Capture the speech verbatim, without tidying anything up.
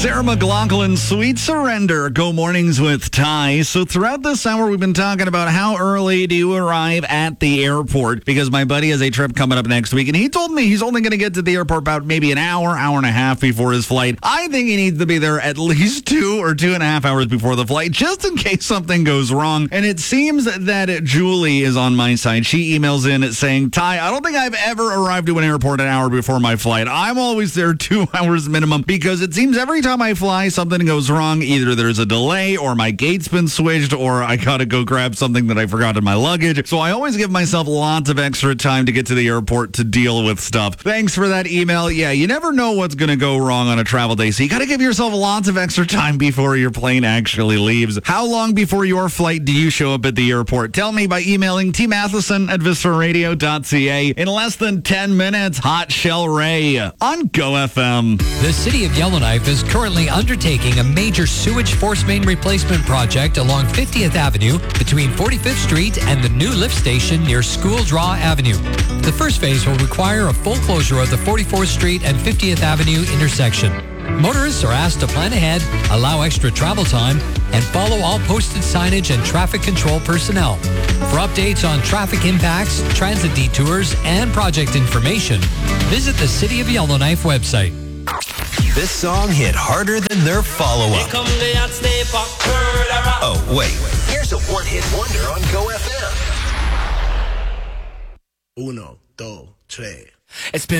Sarah McLachlan, Sweet Surrender. Go mornings with Ty. So throughout this hour, we've been talking about how early do you arrive at the airport, because my buddy has a trip coming up next week, and he told me he's only going to get to the airport about maybe an hour, hour and a half before his flight. I think he needs to be there at least two or two and a half hours before the flight, just in case something goes wrong. And it seems that Julie is on my side. She emails in saying, Ty, I don't think I've ever arrived to an airport an hour before my flight. I'm always there two hours minimum, because it seems every time I fly, something goes wrong. Either there's a delay, or my gate's been switched, or I gotta go grab something that I forgot in my luggage. So I always give myself lots of extra time to get to the airport to deal with stuff. Thanks for that email. Yeah, you never know what's gonna go wrong on a travel day, so you gotta give yourself lots of extra time before your plane actually leaves. How long before your flight do you show up at the airport? Tell me by emailing t matheson at vistra radio dot c a. In less than ten minutes, Hot Shell Ray on Go F M. The city of Yellowknife is currently undertaking a major sewage force main replacement project along fiftieth Avenue between forty-fifth Street and the new lift station near School Draw Avenue. The first phase will require a full closure of the forty-fourth Street and fiftieth Avenue intersection. Motorists are asked to plan ahead, allow extra travel time, and follow all posted signage and traffic control personnel. For updates on traffic impacts, transit detours, and project information, visit the City of Yellowknife website. This song hit harder than their follow-up. Oh, wait. Here's a one-hit wonder on Go F M. Uno, dos, tres. It's been